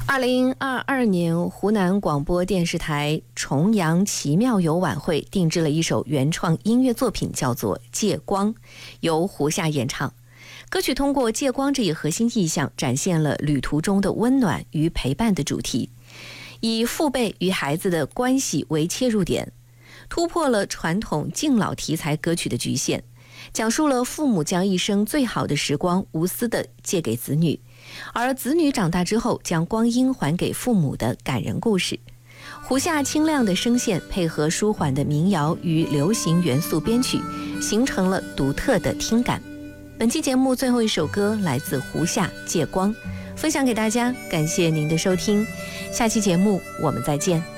2022年湖南广播电视台重阳奇妙游晚会定制了一首原创音乐作品，叫做《借光》，由胡夏演唱。歌曲通过借光这一核心意象，展现了旅途中的温暖与陪伴的主题，以父辈与孩子的关系为切入点，突破了传统敬老题材歌曲的局限，讲述了父母将一生最好的时光无私地借给子女，而子女长大之后将光阴还给父母的感人故事。胡夏清亮的声线配合舒缓的民谣与流行元素编曲，形成了独特的听感。本期节目最后一首歌来自胡夏《借光》，分享给大家，感谢您的收听，下期节目我们再见。